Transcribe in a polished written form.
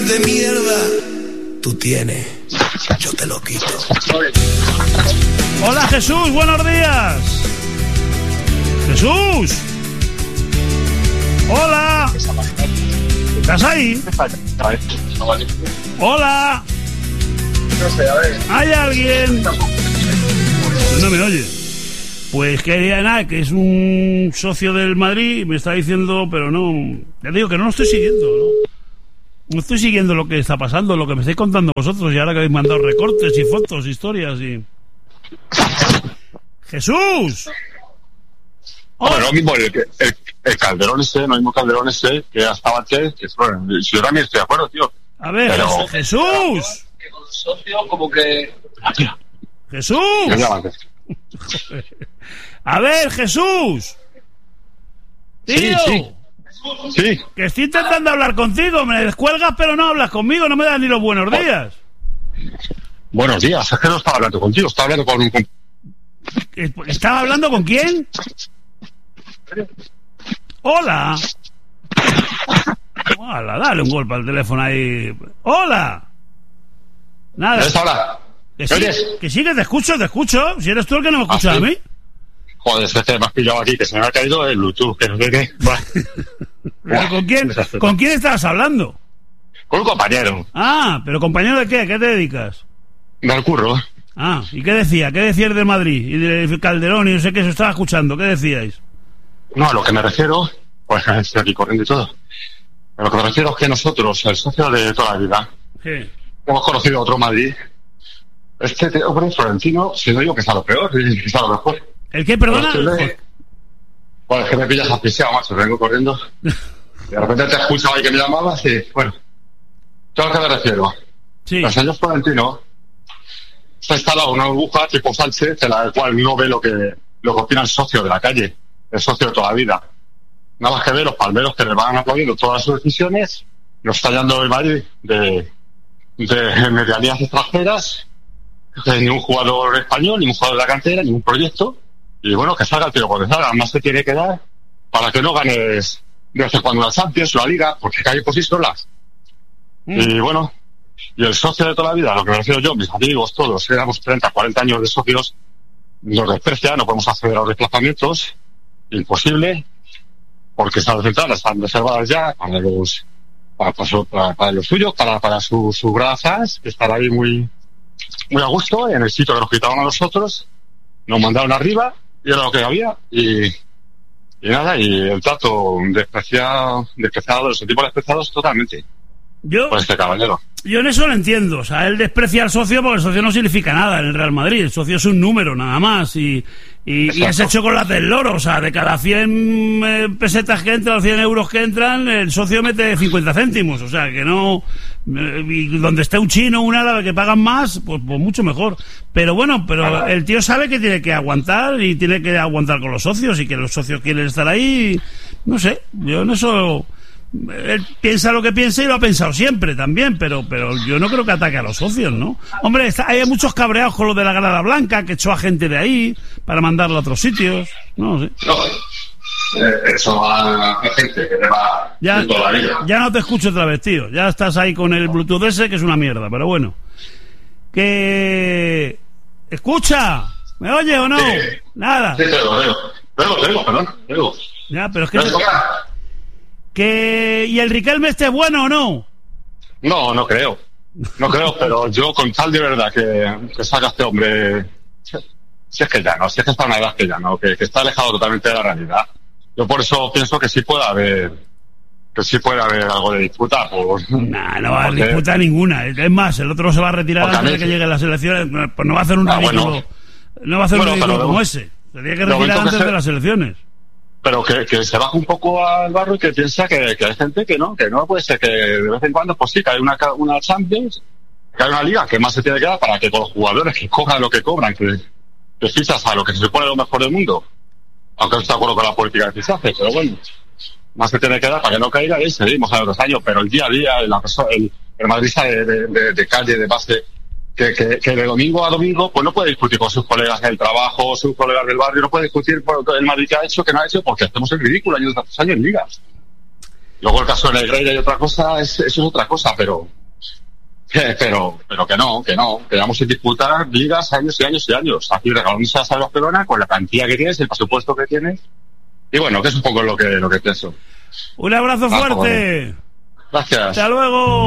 de mierda tú tienes, yo te lo quito. Hola Jesús, buenos días. Jesús. Hola. ¿Estás ahí? Hola. ¿Hay alguien? No me oye. Pues que nada, que es un socio del Madrid, me está diciendo, pero no, ya digo que no lo estoy siguiendo, ¿no? No estoy siguiendo lo que está pasando, lo que me estáis contando vosotros, y ahora que habéis mandado recortes y fotos, historias y... ¡Jesús! Bueno, lo mismo el Calderón ese, no mismo Calderón ese, que estaba antes, que si yo también estoy de acuerdo, tío. A ver, pero... ¡Jesús! Que con socio como que... ¡Jesús! A ver, Jesús. Tío. Sí. Que estoy intentando hablar contigo, me descuelgas pero no hablas conmigo, no me das ni los buenos días. Buenos días, es que no estaba hablando contigo, estaba hablando con un... ¿Estaba hablando con quién? Hola. Hola, dale un golpe al teléfono ahí. Hola. Nada. Hola. Que sí, que te escucho. Si eres tú el que no me escucha a mí. Joder, es que me has pillado aquí, que se me ha caído el Bluetooth, que no sé qué. ¿Con quién estabas hablando? Con un compañero. Ah, pero ¿compañero de qué? ¿Qué te dedicas? Del curro. Ah, ¿y qué decía? ¿Qué decías de Madrid? Y de Calderón y no sé qué, se estaba escuchando. ¿Qué decíais? No, a lo que me refiero, pues estoy aquí corriendo y todo. A lo que me refiero es que nosotros, el socio de toda la vida, sí, hemos conocido a otro Madrid. Este hombre Florentino, si no digo que está lo peor, que está lo mejor. ¿El qué, perdona? Bueno, es que me pillas asfixiado, macho, vengo corriendo. De repente te he escuchado ahí que me llamabas y, bueno, ¿a lo que me refiero? Sí. El señor Florentino se ha instalado una burbuja tipo Sánchez, en la cual no ve lo que opina el socio de la calle, el socio de toda la vida. Nada más que ve los palmeros que le van aplaudiendo todas sus decisiones, lo está hallando el Madrid de medianías extranjeras, de ningún jugador español, ningún jugador de la cantera, ningún proyecto. Y bueno, que salga el tiro porque salga, más se tiene que dar para que no ganes de vez en cuando una Champions o la Liga, porque cae por sí solas. Y bueno, y el socio de toda la vida, a lo que me refiero yo, mis amigos, todos, éramos 30, 40 años de socios, nos desprecia, no podemos acceder a los desplazamientos, imposible, porque esas ventanas están reservadas ya para los suyos, para sus brazas, que están ahí muy a gusto, en el sitio que nos quitaban a nosotros, nos mandaron arriba, y era lo que había, y nada, y el trato despreciado, los sentimos despreciados totalmente. Por este caballero. Yo en eso lo entiendo, o sea, él desprecia al socio porque el socio no significa nada en el Real Madrid, el socio es un número nada más, y es hecho con las del loro, o sea, de cada 100 pesetas que entran, 100 euros que entran, el socio mete 50 céntimos, o sea, que no, y donde esté un chino o un árabe que pagan más, pues mucho mejor, pero bueno, el tío sabe que tiene que aguantar, y tiene que aguantar con los socios, y que los socios quieren estar ahí, no sé, yo en eso... Él piensa lo que piensa y lo ha pensado siempre también, pero yo no creo que ataque a los socios, ¿no? Hombre, hay muchos cabreados con lo de la Grada Blanca, que echó a gente de ahí para mandarla a otros sitios, no sé. Eso a gente que te va toda la vida. Ya no te escucho otra vez, tío. Ya estás ahí con el Bluetooth ese, que es una mierda, pero bueno. Que... ¿Escucha? ¿Me oye o no? Sí. Nada. Sí, te digo. Ya, pero es que... ¿Y el Riquelme es bueno o no? No creo, pero yo con tal de verdad que salga este hombre, si es que está a una edad que ya no, que está alejado totalmente de la realidad. Yo por eso pienso que sí puede haber algo de disputa. No va a haber disputa ninguna. Es más, el otro se va a retirar antes de que lleguen las elecciones, pues no va a hacer un ridículo, no va a hacer un ridículo como ese. Tendría que retirar antes de las elecciones. Pero que se baja un poco al barro y que piensa que hay gente que no puede ser, que de vez en cuando, pues sí, que hay una Champions, que hay una liga, que más se tiene que dar para que los jugadores que cobran lo que cobran, que fichas a lo que se supone lo mejor del mundo, aunque no estoy de acuerdo con la política de fichaje, pero bueno, más se tiene que dar para que no caiga y seguimos a los años, pero el día a día, el madridista de calle, de base, que de domingo a domingo pues no puede discutir con sus colegas del trabajo, sus colegas del barrio, no puede discutir por el Madrid que ha hecho, que no ha hecho, porque hacemos el ridículo años tras años en ligas. Luego el caso de Negreira y otra cosa, eso es otra cosa, pero Pero que vamos a disputar ligas años y años y años. Aquí regalándose a Barcelona con la cantidad que tienes, el presupuesto que tienes. Y bueno, que es un poco lo que pienso. Un abrazo fuerte. Gracias. Hasta luego.